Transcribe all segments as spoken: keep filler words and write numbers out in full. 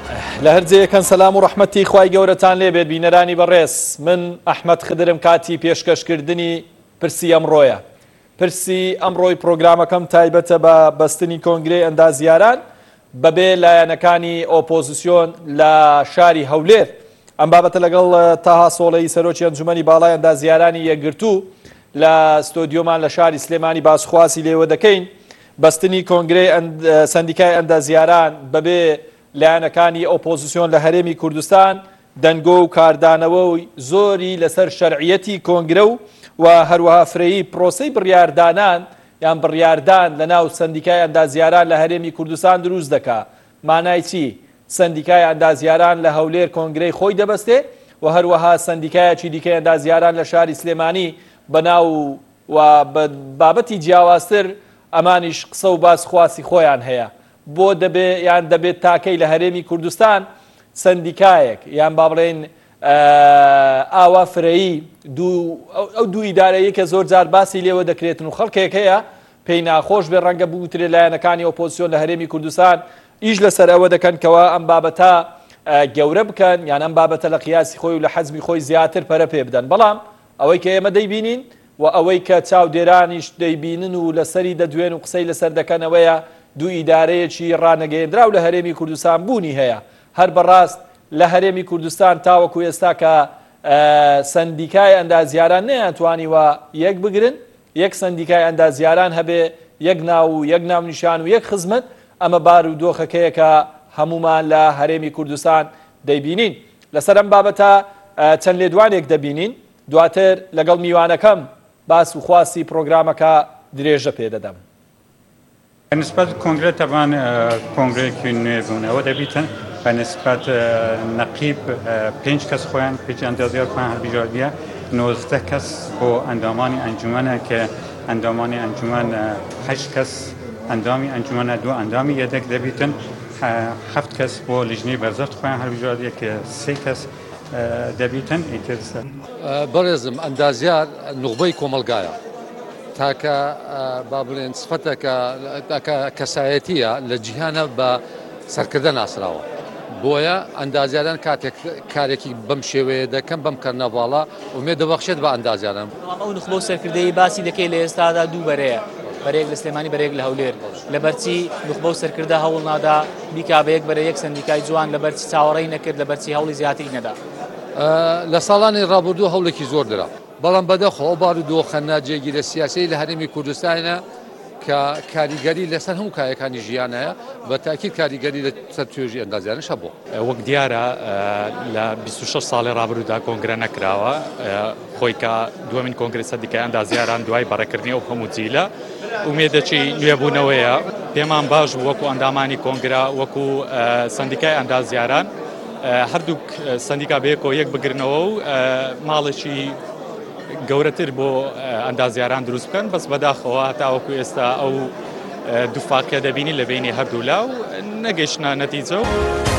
لە هەرجەیەکەن سەلام و ڕەحمەتی خوای گەورەتان لێبێت بینەرانی بەڕێز. من ئەحمەد خدرم، کاتی پێشکەشکردنی پرسی ئەمڕۆیە. پرسی ئەمڕۆی پرۆگرامەکەم تایبەتە بە بەستنی کۆنگرەی ئەندازیاران بەبێ لایەنەکانی ئۆپۆزیسیۆن لە شاری هەولێر. ئەم بابەتە لەگەڵ تاها سۆڵەی سەرۆکی ئەنجومەنی باڵای ئەندازیارانی یەکگرتوو لە ستۆدیۆمان لە شاری سلێمانی باسخواسی لێوە دەکەین. بەستنی کۆنگرەی سەندیکای ئەندازیاران بەبێ لایەنەکانی ئۆپۆزیسیۆن لە هەرێمی کوردستان دەنگۆ و کاردانەوەی زۆری لەسەر شەرعیەتی کۆنگرە و و هەروەها فرەیی پرۆسەی بڕیاردانان یان بڕیاردان لە ناو سەندیکای ئەندازیاران لە هەرێمی کوردستان دروست دەکا. مانای چی؟ سەندیکای ئەندازیاران لە هەولێر کۆنگرەی خۆی دەبەستێ و هەروەها سەندیکایەکی دیکەی ئەندازیاران لە شاری سلێمانی بەناو و بابەتی جیاوازتر ئەمانیش قسە و باسخواسی خۆیان هەیە. بۆ دەبێ یان دەبێت تاکەی لە هەرێمی کوردستان سەندیکایەک یان با بڵێن ئاوا فرەیی ئەو دوو ئیدارەیە کە زۆر جار باسی لێوە دەکرێتن و خەڵکێک هەیە پێی ناخۆش بێ ڕەنگە بوترێ لایەنەکانی ئۆپۆزیسیۆن لە هەرێمی کوردستان ئیش لەسەر ئەوە دەکەن کەوا ئەم بابەتە گەورە بکەن یان ئەم بابەتە لە قیاسی خۆی و لە حەزمی خۆی زیاتر پەرە پێ بدەن. بەڵام ئەوەی کە ئێمە دەیبینین و ئەوەی کە چاودێرانیش دەیبینن و لەسەری دەدوێن و قسەی لەسەر دەکەنەوەیە دوو ئیدارەیەکی ڕانەگەیەندراو لە هەرێمی کوردستان بوونی هەیە. هەر بەڕاست لە هەرێمی کوردستان تاوەکو ئێستا کە سەندیکای ئەندازیاران نەیانتوانی وە یەک بگرن، یەک سەندیکای ئەندازیاران هەبێ، یەک ناو و یەک ناونیشان و یەک خزمەت. ئەمە بار و دۆخەکەیە کە هەمومان لە هەرێمی کوردستان دەیبینین. لەسەر ئەم بابەتە چەند لێدوانێک دەبینین. دواتر لەگەڵ میوانەکەم باس و خواسی پرۆگرامەکە درێژە پێدەدەم. نسبت کنگره طبعا کنگره که نویبونه و دبیتن به نسبت نقیب پنج کس خوان پنج اندازیار خوان هر بیجادیه نوزده کس با اندامانی انجمنه که اندامانی انجمن هشت کس اندامی انجمن دو اندامی یدک دبیتن هفت کس با لجنه برزخت خوان هر بیجادیه که سه کس دبیتن ایترسه برزم اندازیار نخبه کوملگایا تاکە با بڵێن سفەتەکە کەسایەتیە لە جیهانە بە سەرکردە ناسراوە. بۆیە ئەندازیاران کاتێک کارێکی بەم شێوەیە دەکەن بەم کەرنەڤاڵە ومێ دەبەخشێت بە ئەندازیاران. ئەو نخبە و سەرکردەی باسی دەکەی لە ئێستادا دوو بەرەیە، بەرێک لە سلێمانی بەرێک لە هەولێر. لەبەرچی نخبە و سەرکردە هەوڵ نادا بیکا بە یەک بەرە یەک سەندیکای جوان لەبەرچی چاوەڕێی نەکرد لەبەرچی هەوڵی زیاتری نەدا. لە ساڵانی ڕابردوو هەوڵێکی زۆر درا. بەڵام بەدەخۆ بارودۆخە ناجێگیرە سیاسی لە هەرێمی کوردستانە کە کاریگەری لەسەر هەموو کایەکانی ژیانەیە بە تاکید کاریگەری لەسەر توێژی ئەندازیارانش هەبوو. وەک دیارە لە بیست و شەش ساڵی ڕابردوودا کۆنگرە نەکراوە، خۆی کە دووەمین کۆنگرە سەندیکای ئەندازیاران دوای بەڕێکردنی ئەو هەموو جیلە ئومێدەچی نوێبوونەوەیە. پێمان باش وەکو ئەندامانی کۆنگرە وەکو سەندیکای ئەندازیاران هەردووک سەندیکا بەیەکەوە یەک بگرنەوە و ماڵێکی گەورەتر بۆ ئەندازیاران دروست بکەن. بەس بەداخەوە تاوەکو ئێستا ئەو دووفاکە دەبینی لە بینی هەردوو لاو نەگەیشتە نەتیجە و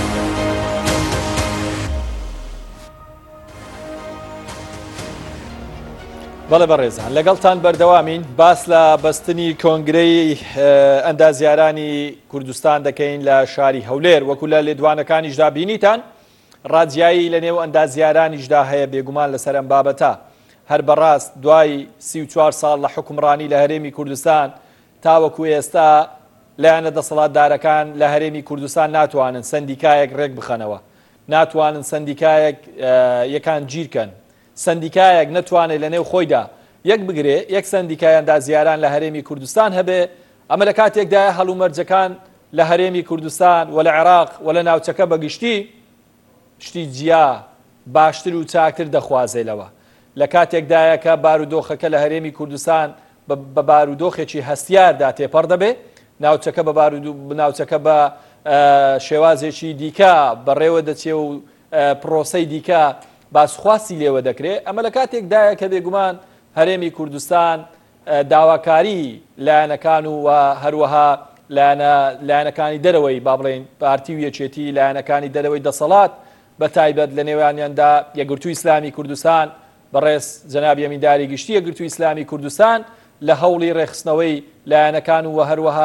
بەڵێ بەڕێزان لەگەڵتان بەردەوامین. باس لە بەستنی کۆنگرەی ئەندازیارانی کوردستان دەکەین لە شاری هەولێر. وەکو لە لێدوانەکانیشدا بینیتان ڕاجایی لە نێو ئەندازیارانیشدا هەیە بێگومان لەسەر ئەم بابەتە. هەر بەڕاست دوای سی و چوار ساڵ لە حکومڕانی لە هەرێمی کوردستان تاوەکو ئێستا لایەنە دەسەڵاتدارەکان لە هەرێمی کوردستان ناتوانن سەندیکایەک ڕێک بخەنەوە، ناتوانن سەندیکایەک یەکان گیرکەن، سەندیکایەک نەتوانێت لە نێو خۆیدا یەک بگرێ، یەک سەندیکای ئەندازیاران لە هەرێمی کوردستان هەبێ. ئەمە لە کاتێکدایە هەڵومەرجەکان لە هەرێمی کوردستان و لە عێراق و لە ناوچەکە بەگشتی شتی جیا باشتر و چاکتر دەخوازێلەوە. لە کاتێکدایە کە بارودۆخەکە لە هەرێمی کوردستان بە بارودۆخێکی هەستیاردا تێپەڕ دەبێ، ناوچەکە بە ناوچەکە بە شێوازێکی دیکە بەڕێوە دەچێ و پرۆسەی دیکە باسخواسی لێوە دەکرێت. ئەمە لە کاتێکدایە کە بێگومان هەرێمی کوردستان داواکاری لایەنەکان و هەروەها لایەنەکانی دەرەوەی با بڵێن پارتی و یەکێتی لایەنەکانی دەرەوەی دەسەڵات بە تایبەت لە نێوانیاندا یەکگرتووی ئیسلامی کوردستان بەڕێز جەنابی ئەمینداری گشتی یەکگرتووی ئیسلامی کوردستان لە هەوڵی ڕێخستنەوەی لایەنەکان و هەروەها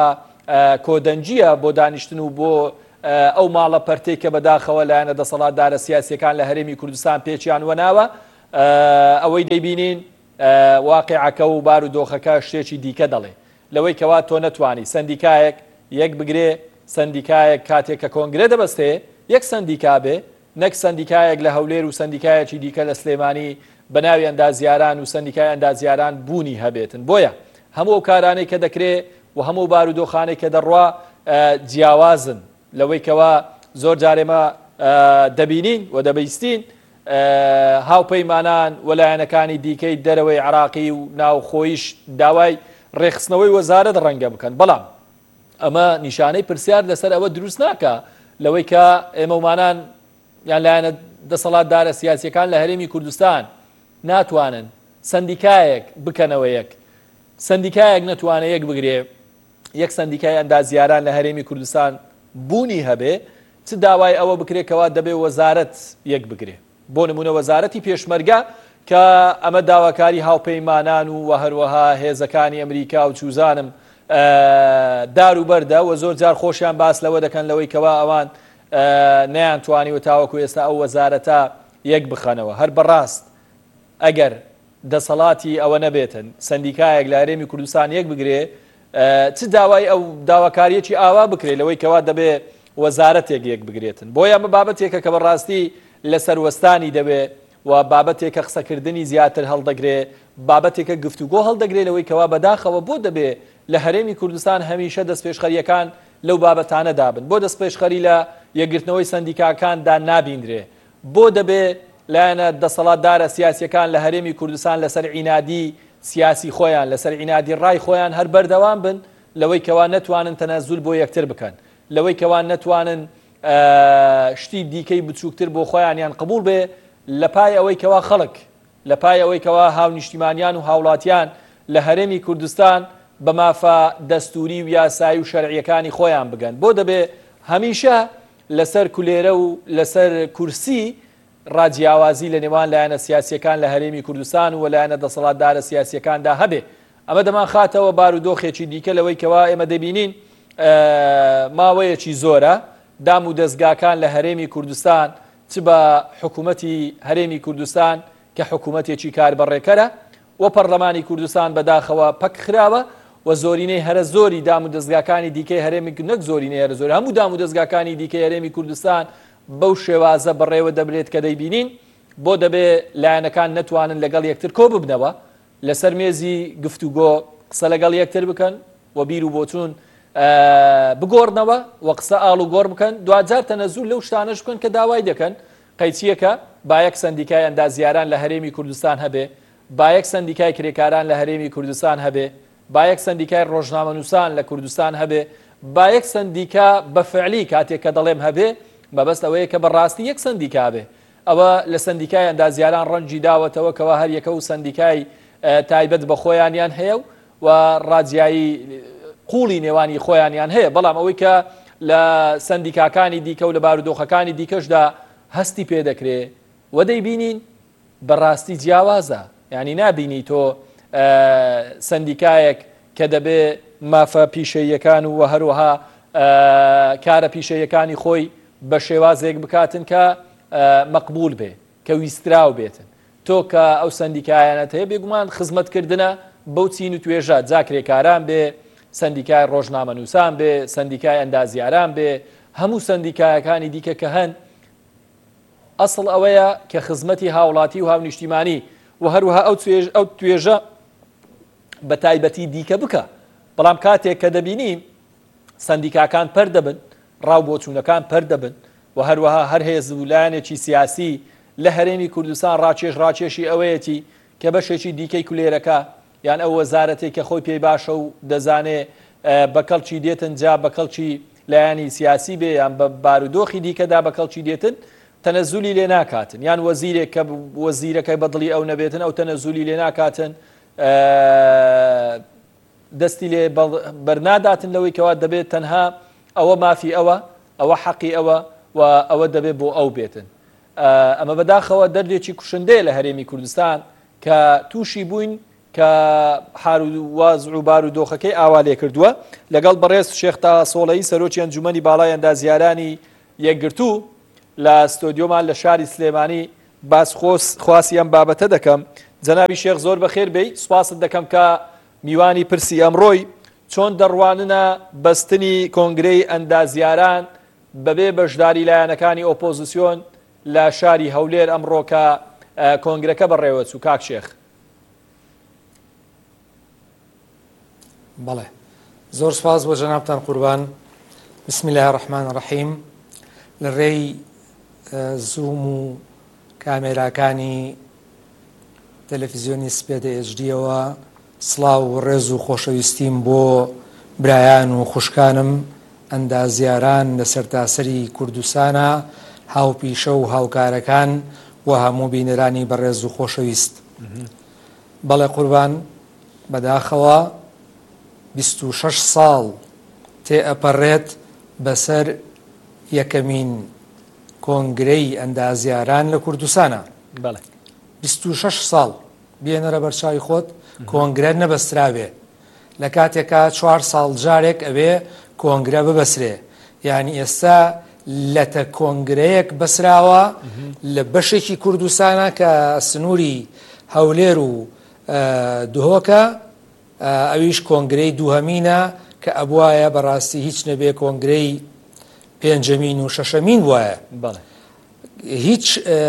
کۆدەنجیە بۆ دانیشتن و بۆ ئەو ماڵە پەرتەی کە بەداخەوە لایەنە دەسەڵاتدارە سیاسیەکان لە هەرێمی کوردستان پێچیان وەناوە ئەوەی دەیبینین واقعەکە و بارودۆخەکە شتێکی دیکە دەڵێ لەوەی کەوا تۆ نەتوانی سندیکایەک یەک بگرێ سندیکایەک کاتێک کە کۆنگرێ دەبەستێ یەک سندیکا بێ نەک سندیکایەک لە هەولێر و سندیکایەکی دیکە لە سلێمانی بەناوی ئەندازیاران و سندیکای ئەندازیاران بوونی هەبێتن بۆیە هەموو کارانەی کە دەکرێت و هەموو بارودۆخانێک کە دەڕوا جیاوازن لەوەی کەوا زۆر جارێمە دەبینین و دەبیستین هاوپەیمانان وەلایەنەکانی دیکەی دەرەوەی عراقی و ناوخۆیش داوای ڕێخستنەوەی وەزارەت ڕەنگە بکەن بەڵام ئەمە نیشانەی پرسیار لەسەر ئەوە دروست ناکە لەوەی کە ئێمەمانان یان لایەنە دەسەڵاتدارە سیاسیەکان لە هەرێمی کوردستان ناتوانن سندیکایەک بکەنەوە یەک سندیکایەک نەتوانێت یەک بگرێ یەک سندیکای ئەندازیاران لە هەرێمی کوردستان بوونی هەبێ چ داوای ئەوە بکرێتەوە دەبێ وەزارەت یەک بگرێ بۆ نمونە وەزارەتی پێشمەرگە کە ئەمە داواکاری هاوپەیمانان و وە هەروەها هێزەکانی ئەمریکا و چوزانم دار و بەردە و زۆر جار خۆشیان باس لەوە دەکەن لەوەی کەوا ئەوان نەیانتوانی و تاوەکو ئێستا ئەو وەزارەتە یەک بخەنەوە هەر بەڕاست ئەگەر دەسەڵاتی ئەوە نەبێتن سندیکایەک لە هەرێمی کوردستان یەک بگرێ چ داوای ئەو داواکاریەکی ئاوا بکرێت لەوەی کەوا دەبێ وەزارەتێک یەک بگرێتن بۆیە ئەمە بابەتێکە کە بەڕاستی لەسەر وەستانی دەبێ و بابەتێکە قسەکردنی زیاتر هەڵدەگرێ بابەتێکە گفتوگۆ هەڵدەگرێت لەوەی کەوا بەداخەوە بۆ دەبێ لە هەرێمی کوردستان هەمیشە دەستپێشخەریەکان لەو بابەتانە دابن بۆ دەستپێشخەری لە یەکگرتنەوەی سندیکاکاندا نابیندرێ بۆ دەبێ لایەنە دەسەڵاتدارە سیاسیەکان لە هەرێمی کوردستان لەسەر عینادی سیاسی خۆیان لەسەر عینادی ڕای خۆیان هەر بەردەوام بن لەوەی کەوا نەتوانن تەنەزول بۆ یەکتر بکەن لەوەی کەوان نەتوانن شتی دیکەی بچووکتر بۆ خۆیانیان قبول بێ لە پای ئەوەی کەوا خەڵک لە پای ئەوەی کەوا هاونیشتیمانیان و هاوڵاتیان لە هەرێمی کوردستان بە مافە دەستوری و یاسایی و شەرعیەکانی خۆیان بگەن بۆ دەبێ هەمیشە لەسەر کولێرە و لەسەر کورسی ڕاجیاوازی لە نێوان لایەنە سیاسیەکان لە هەرێمی کوردستان و لایەنە دەسەڵاتدارە سیاسیەکاندا هەبێ ئەمە دەمان خاتەوە بارودۆخێکی دیکە لەوەی کەوا ئێمە دەبینین ماوەیەکی زۆرە دام و دەستگاکان لە هەرێمی کوردستان چ بە حکوومەتی هەرێمی کوردستان کە حکوومەتێکی کاربەڕێکەرە و پەرلەمانی کوردستان بەداخەوە پەک خراوە و زۆرینەی هەرە زۆری دام و دەستگاکانی دیکەی هەرێمی نەک زۆرینەی هەرە زۆر هەموو دام و دەستگاکانی دیکەی هەرێمی کوردستان بەو شێوازە بەڕێوە دەبرێت کە دەیبینین بۆ دەبێ لایەنەکان نەتوانن لەگەڵ یەکتر کۆ ببنەوە لەسەر مێزی گفتوگۆ قسە لەگەڵ یەکتر بکەن و بیر و بۆچوون بگۆڕنەوە و قسە ئاڵ و گۆڕ بکەن دوجار تەنەزول لەو شتانەش بکەن کە داوای دەکەن قەیچیەکە با یەک سندیکای ئەندازیاران لە هەرێمی کوردستان هەبێ با یەک سندیکای کرێکاران لە هەرێمی کوردستان هەبێ با یەک سندیکای ڕۆژنامەنووسان لە کوردستان هەبێ با یەک سندیکا بەفعلی کاتێک کە دەڵێم هەبێ مەبەست ئەوەیە کە بەڕاستی یەک سندیکا بێ ئەوە لە سندیکای ئەندازیاران ڕەنجی داوەتەوە کەوا هەر یەکە و سندیکای تایبەت بە خۆیانیان هەیە و ڕاجایی قوڵی نێوانی خۆیانیان هەیە بەڵام ئەوەی کە لە سندیکاکانی دیکە و لە بارودۆخەکانی دیکەشدا هەستی پێ دەکرێت و دەیبینین بەڕاستی جیاوازە یعنی نابینی تۆ سندیکایەک کە دەبێ مافە پیشەیەکان و هەروەها کارە پیشەیەکانی خۆی بە شێوازێک بکاتن کە مەقبول بێ کە ویستراو بێتن تۆ کە ئەو سندیکایانەت هەیە بێگومان خزمەتکردنە بەو چین و توێژە جاکرێکاران بێ سندیکای ڕۆژنامەنووسان بێ سندیکای ئەندازیاران بێ هەموو سندیکایەکانی دیکە کە هەن ئەسڵ ئەوەیە کە خزمەتی هاوڵاتی و هاونیشتیمانی و هەروها ئەو توێژە بە تایبەتی دیکە بکە بەڵام کاتێک کە دەبینیم سندیکاکان پەر دەبن ڕاو بۆچوونەکان پەر دەبن و هەروەها هەر هێز و لایەنێکی سیاسی لە هەرێمی کوردستان ڕاکێش ڕاکێشی ئەوەیەتی کە بەشێکی دیکەی کولێرەکە یان ئەو وەزارەتێک کە خۆی پێی باشە و دەزانێ بەکەڵکی دێتن جا بەکەڵکی لایەنی سیاسی بێ یان بە بارودۆخی دیکەدا بەکەڵکی دێتن تەنەزولی لێ ناکاتن یان وەزیرێک کە وەزیرەکەی بەدڵی ئەو نەبێتن ئەو تەنەزولی لێ ناکاتن دەستی لێ بەرناداتن لەوەی کەوا دەبێت تەنها ئەوە مافی ئەوە ئەوە حەقی ئەوە و ئەوە دەبێت بۆ ئەو بێتن ئەمە بەداخەوە دەردێکی کوشندەیە لە هەرێمی کوردستان کە تووشی بووین کە حاروواز و بارودۆخەکەی ئاوا لێ کردووە لەگەڵ بەڕێز شێخ تاسۆڵەیی سەرۆکی ئەنجومەنی باڵای ئەندازیارانی یەکگرتوو لە ستۆدیۆمان لە شاری سلێمانی باس خواسی ئەم بابەتە دەکەم. جەنابی شێخ زۆر بەخێر بێی، سوپاست دەکەم کە میوانی پرسی ئەمڕۆی چۆن دەڕواننە بەستنی کۆنگرەی ئەندازیاران بەبێ بەشداری لایەنەکانی ئۆپۆزیسیۆن لە شاری هەولێر ئەمڕۆ کە کۆنگرەکە بەڕێوەچوو. کاک شێخ. بەڵێ، زۆر سپاس بۆ جەنابتان قوربان. بسم الله الرحمن الرحیم. لە ڕێی زووم و کامێراکانی تەلەڤیزیۆنی سپێدە ئێچ دیەوە سڵاو و ڕێز و خۆشەویستیم بۆ برایان و خوشکانم ئەندازیاران لە سەرتاسەری کوردستانە، هاوپیشە و هاوکارەکان و هەموو بینەرانی بەڕێز و خۆشەویست. بەڵێ قوربان، بەداخەوە بیست و شەش ساڵ تێئەپەڕێت بەسەر یەکەمین کۆنگرەی ئەندازیاران لە کوردستانە. بەڵێ، بیست و شەش ساڵ بێنەرە بەرچاوی خۆت کۆنگرە نەبەستراوێ، لە کاتێکا چوار ساڵ جارێک ئەوێ کۆنگرە ببەسرێ. یعنی ئێستا لەتە کۆنگرەیەک بەسراوە لە بەشێکی کوردستانە کە سنووری هەولێر و دهۆکە، ئەویش کۆنگرەی دووهەمینە کە ئەبوایە بەڕاستی هیچ نەبێ کۆنگرەی پێنجەمین و شەشەمین وایە. هیچ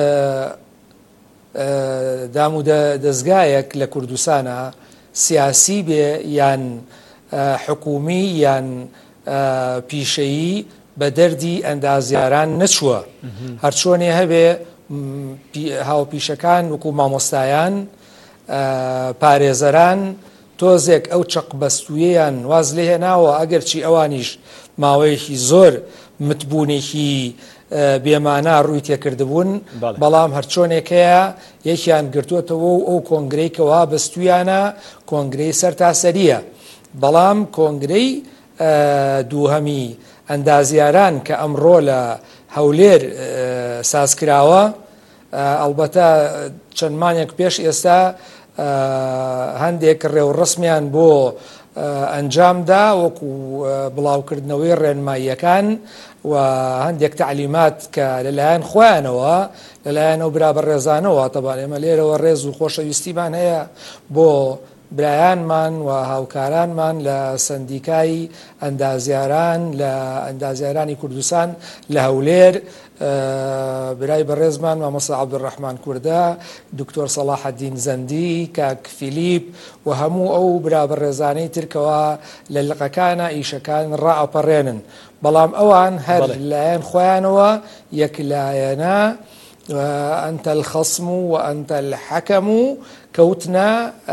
دام و دەستگایەک لە کوردستانە سیاسی بێ یان حکومی یان پیشەیی بە دەردی ئەندازیاران نەچووە. هەرچۆنێ هەبێ هاوپیشەکان وەکو مامۆستایان، پارێزەران تۆزێک ئەو چەق بەستوویەیان واز لێ هێناوە، ئەگەرچی ئەوانیش ماوەیەکی زۆر متبوونێکی بێمانە ڕووی تێکردبوون، بەڵام هەرچۆنێکەیە یەکیان گرتووەتەوە و ئەو کۆنگرەی بەستویانە کۆنگرەی سەرتاسەریە. بەڵام کۆنگرەی دووهەمی ئەندازیاران کە ئەمڕۆ لە هەولێر سازکراوە، ئەڵبەتە چەند مانێک پێش ئێستا هەندێک ڕێوڕسمیان بۆ ئەنجامدا وەکو بڵاوکردنەوەی ڕێنماییەکان و هەندێک تعلیمات کە لەلایەن خۆیانەوە لەلایەن ئەو برابەڕێزانەوە. تەبان ئێمە لێرەوە ڕێز و خۆشەویستیمان هەیە بۆ برایانمان و هاوکارانمان لە سەندیکای ئەندازیاران لە ئەندازیارانی کوردستان لە هەولێر، برای بەڕێزمان مامۆستا عەبدوڕەحمان کوردە، دکتۆر سەلاحەدین زەندی، کاک فیلیپ و هەموو ئەو برابەڕێزانەی ترکەوە لە لقەکانە ئیشەکان ڕائەپەڕێنن. بەڵام ئەوان هەر لایەن خۆیانەوە یەکلایەنە ئەنتە الخەصم و ئەنتە الحەکەم و کەوتنە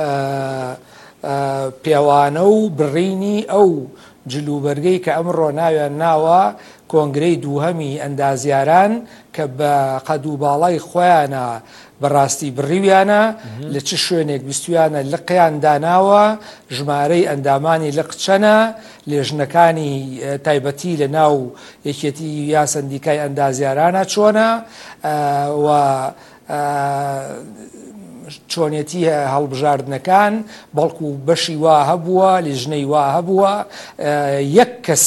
پێوانە و بڕینی ئەو جلوبەرگەی کە ئەمڕۆ ناویان ناوە کۆنگرەی دووهەمی ئەندازیاران کە بە قەد و باڵای خۆیانە بەڕاستی بڕیویانە لە چ شوێنێک بیستویانە لقیان داناوە، ژمارەی ئەندامانی لق چەنە، لێژنەکانی تایبەتی لە ناو یەکێتی یا سەندیکای ئەندازیارانە چۆنە و چۆنێتی هەڵبژاردنەکان، بەڵکو بەشی وا هەبووە، لێژنەی وا هەبووە، یەک کەس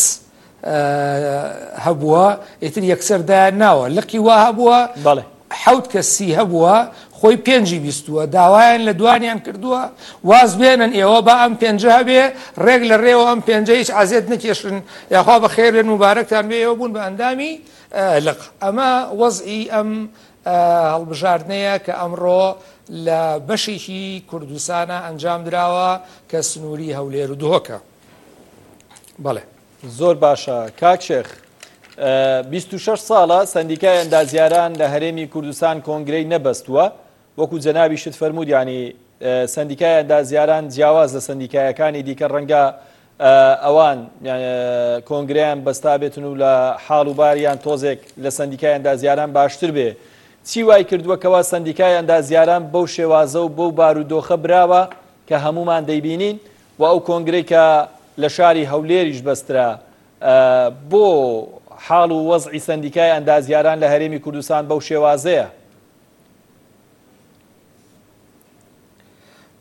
هەبووە ئیتر یەکسەردایان ناوە، لقی وا هەبووە حەوت کەسی هەبووە، خۆی پێنجی بیستووە، داوایان لە دوانیان کردووە واز بێنن ئێوە بە ئەم پێنجە هەبێ، ڕێک لە ڕێوە ئەم پێنجە هیچ عەزیەت نەکێشن، یاخوا بەخێر بێن مبارەکتان بێ، ئێوە بوون بە ئەندامی لق. ئەمە وەزعی ئەم هەڵبژاردنەیە کە ئەمڕۆ لە بەشێکی کوردستانە ئەنجام دراوە کە سنووری هەولێر و دهۆکە. بەڵێ، زۆر باشە. کاک شێخ، بیست و شەش ساڵە سەندیکای ئەندازیاران لە هەرێمی کوردستان کۆنگرەی نەبەستووە، وەکو جەنابی شت فەرموود، ینی سەندیکای ئەندازیاران جیاواز لە سەندیکایەکانی دیکە ڕەنگە ئەوان کۆنگرەیان بەستا بێتن و لە حاڵ و باریان تۆزێک لە سەندیکای ئەندازیاران باشتر بێ. چی وای کردووەکەوە سەندیکای ئەندازیاران بەو شێوازە و بەو بارودۆخە براوە کە هەمومان دەیبینین و ئەو کۆنگرەی کە لە شاری هەولێریش بەسترا بۆ حاڵ و وەزعی سەندیکای ئەندازیاران لە هەرێمی کوردستان بەو شێوازەیە؟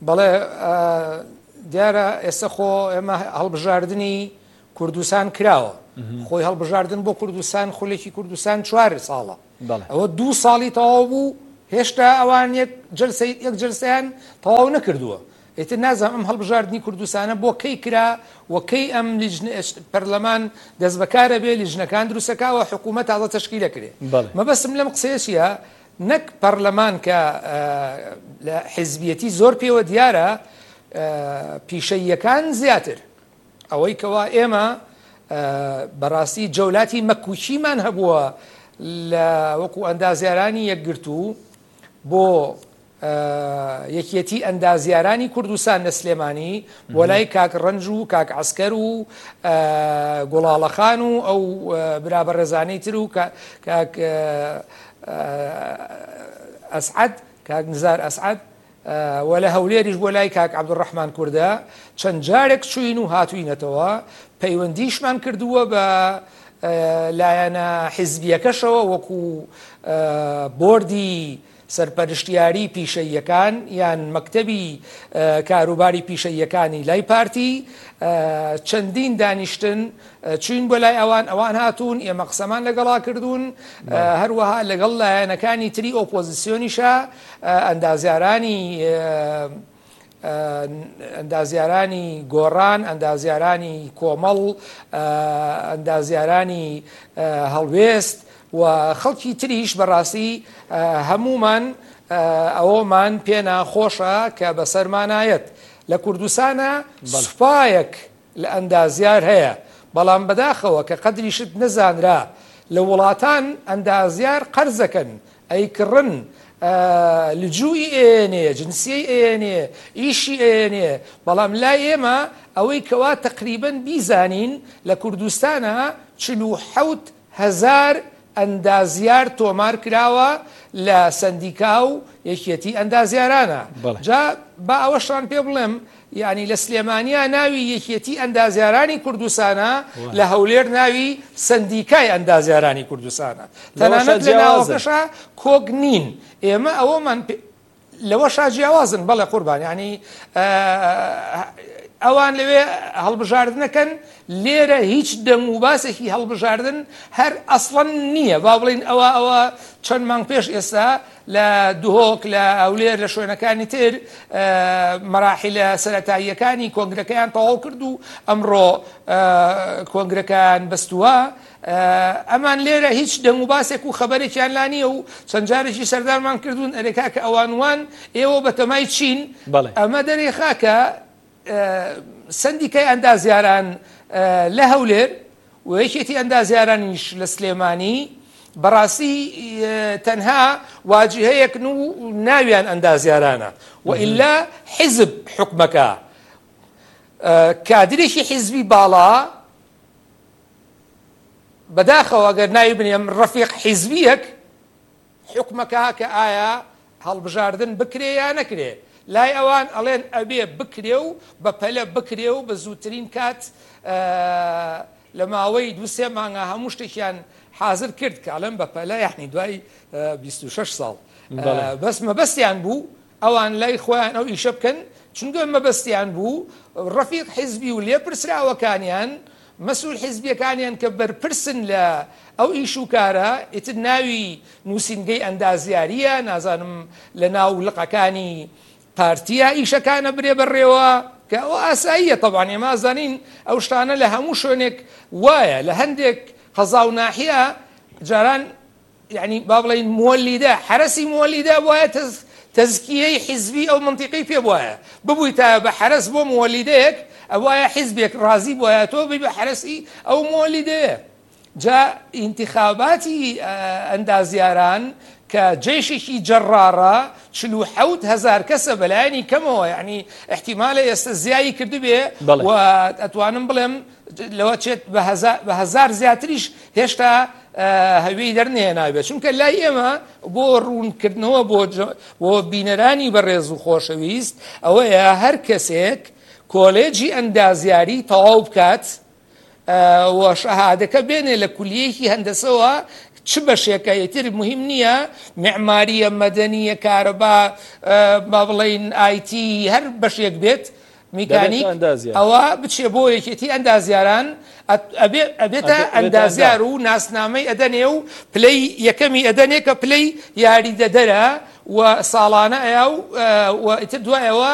بەڵێ دیارە ئێستا خۆ ئێمە هەڵبژاردننی کوردستان کراوە خۆی هەڵبژاردن بۆ کوردستان خولێکی کوردستان چوار ساڵە ئەوە دوو ساڵی تەواو بوو هێشتا ئەوان یەک یەک جلسەیان تەواو نەکردووە ئێتر نازانم ئەم هەڵبژاردننی کوردستانە بۆ کەی کرا و کەی ئەم پەرلەمان دەست بەکارە بێ لیژنەکان دروستەکەوە حکوومەت تازە تەشکیلە کرێ مەبەستم لەم قسەیە چیە نەک پەرلەمان کە لە حیزبیەتی زۆر پێوە دیارە پیشەییەکان زیاتر ئەوەی کەوا ئێمە بەڕاستی جەولاتی مەکوچیمان هەبووە لە وەکو ئەندازیارانی یەکگرتوو بۆ یەکێتی ئەندازیارانی کوردستان لە سلێمانی بۆ لای کاک ڕەنج و کاک عەسکەر و گوڵاڵەخان و ئەو برابەڕێزانەی تر و کاک ئەسعەد کاک نزار ئەسعەد وە لە هەولێریش بۆ لای کاک عەبدوڕەحمان کوردە چەند جارێک چوین و هاتووینەتەوە پەیوەندیشمان کردووە بە لایەنە حیزبیەکەشەوە وەکو بۆردی سەرپەرشتیاری پیشەییەکان یان مەکتەبی کاروباری پیشەییەکانی لای پارتی چەندین دانیشتن چوین بۆ لای ئەوان ئەوان هاتوون ئێمە قسەمان لەگەڵا کردوون هەروەها لەگەڵ لایەنەکانی تری ئۆپۆزیسیۆنیشە ئەندازیارانی ئەندازیارانی گۆڕان ئەندازیارانی کۆمەڵ ئەندازیارانی هەڵوێست و خەڵکی تریش بەڕاستی هەمومان ئەوەمان پێ ناخۆشە کە بەسەرمانایەت لە کوردستانە سوپایەک لە ئەندازیار هەیە بەڵام بەداخەوە کە قەدریشت نەزانرا لە وڵاتان ئەندازیار قەرزەکەن ئەیکڕن لجوئی ئێنێ جنسیەی ئێنێ ئیشی ئێنێ بەڵام لای ئێمە ئەوەی کەوا تقریبەن بیزانین لە کوردستانە چل و حەوت هەزار ئەندازیار تۆمار کراوە لە سندیکا و یەکێتی ئەندازیارانە جا با ئەوەشان پێ بڵێم یعنی لە سلێمانیا ناوی یەکێتی ئەندازیارانی کوردستانە لە هەولێر ناوی سندیکای ئەندازیارانی کوردستانە تەنانەت لە ناوەکەشە کۆگ نین ئێمە ئەوەمان لەوەشا جیاوازن بەڵێ قوربان ینی ئەوان لەوێ هەڵبژاردنەکەن لێرە هیچ دەم و باسێکی هەڵبژاردن هەر ئەسڵەن نییە با بڵین ئەوە ئەوە چەند مانگ پێش ئێستا لە دوهۆک لە ئەولێر لە شوێنەکانی تر مەراحیلە سەرەتاییەکانی کۆنگرەکەیان تەواو کرد و ئەمڕۆ کۆنگرەکان بەستووە ئەمان لێرە هیچ دەم و باسێک و خەبەرێکیان لا نییە و چەند جارێکی سەردارمان کردوون ئەرێکا کە ئەوانوان ئێوە بە تەمای چین ئەمە دەرێخا کە سندیکای ئەندازیاران لە هەولێر و یەکێتی ئەندازیارانیش لە سلێمانی بەڕاستی تەنها واجهەیەک و ناویان ئەندازیارانە و ئیلا حیزب حکومەکە کادرێکی حیزبی باڵا بەداخەوە ئەگەر ناوی بنێم ڕەفیق حیزبیەک حکومەکە کە ئایا هەڵبژاردن بکرێ یا نەکرێ لای ئەوان ئەڵێن ئەبێ بکرێ و بە پەلە بکرێ و بە زووترین کات لە ماوەی دو سێ مانگە هەموو شتێکیان حاضر کرد کە ئەڵێن بە پەلە یعنی دوای بیست و شەش ساڵ بەس مەبەستیان بوو ئەوان لای خۆیان ئەو ئیشە بکەن چونکە مەبەستیان بوو ڕەفیق حیزبی و لێپرسراوەکانیان مەسئول حیزبیەکانیان کە بەرپرسن لە ئەو ئیش و کارە ئیتر ناوی نووسینگەی ئەندازیاریە نازانم لە ناو لقەکانی پارتیە ئیشەکانە برێ بەڕێوە کە ئەو ئاساییە تەبان ئێمە زانین ئەو شتانە لە هەموو شوێنێک وایە لە هەندێک قەزا و ناحیە جاران یعنی با بڵین مۆلیدە حرەسی مۆلیدە وایە تەزکیەی حیزبی ئەو منتیقی پێ وایە ببوویتە بە حرەس بۆ مۆلیدەیەک ئەوایە حیزبێک ڕازی بۆیە تۆ بی بە حرەسی ئەو مۆلیدەیە جا ئینتیخاباتی ئەندازیاران کە جێشێکی جەڕارە چل و حەوت هەزار کەسە بەلایانی کەمەوە یعنی احتیمالە ئێستا زیایی کردبێ و ئەتوانم بڵێم لەوە چێت بە هەزار زیاتریش هێشتا هەوێی دەرنێنابێت چونکە لای ئێمە بۆ ڕوونکردنەوە بۆ بینەرانی بەڕێز و خۆشەویست ئەوەیە هەر کەسێک کۆلێجی ئەندازیاری تەواو بکات و شەهادەکە بێنێ لە کولیەیەکی هەندەسەوە چ بەشێکە ئیتر مهم نییە معماریە مەدەنیە کارەبا با بڵێن ئایتی هەر بەشێک بێت میکانیک ئەوە بچێ بۆ یەکێتی ئەندازیاران ئەبێتە ئەندازیار و ناسنامەی ئەدەنێ و پلەی یەکەمی ئەدەنێ کە پلەی یاریدەدەرە و ساڵانە ئەیا و ئیتر دوایەوە